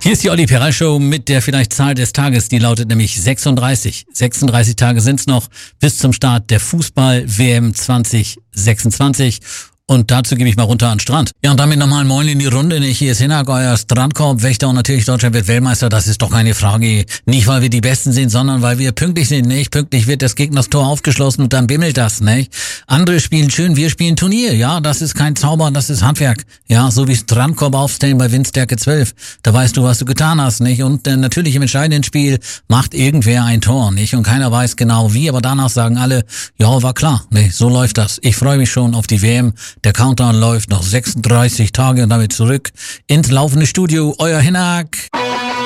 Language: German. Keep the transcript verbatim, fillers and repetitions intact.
Hier ist die Olli Perel Show mit der vielleicht Zahl des Tages, die lautet nämlich sechsunddreißig. sechsunddreißig Tage sind's noch bis zum Start der Fußball-W M zwanzig sechsundzwanzig. Und dazu gebe ich mal runter an den Strand. Ja, und damit nochmal ein Moin in die Runde. Hier ist Hinak, euer Strandkorb, Wächter, und natürlich Deutschland wird Weltmeister. Das ist doch keine Frage. Nicht, weil wir die Besten sind, sondern weil wir pünktlich sind, nicht? Pünktlich wird das Gegners Tor aufgeschlossen und dann bimmelt das, nicht? Andere spielen schön, wir spielen Turnier. Ja, das ist kein Zauber, das ist Handwerk. Ja, so wie Strandkorb aufstellen bei Windstärke zwölf. Da weißt du, was du getan hast, nicht? Und äh, natürlich im entscheidenden Spiel macht irgendwer ein Tor, nicht? Und keiner weiß genau wie, aber danach sagen alle, ja, war klar, nicht? So läuft das. Ich freue mich schon auf die W M. Der Countdown läuft noch sechsunddreißig Tage und damit zurück ins laufende Studio. Euer Hinak.